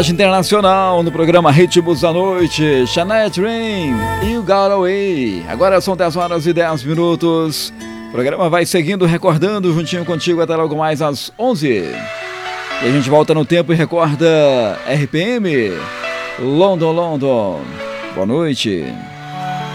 Internacional no programa Ritmos da Noite, Shania Twain e o Got Away. Agora são 10 horas e 10 minutos. O programa vai seguindo, recordando juntinho contigo até logo mais às 11. E a gente volta no tempo e recorda RPM London, London. Boa noite.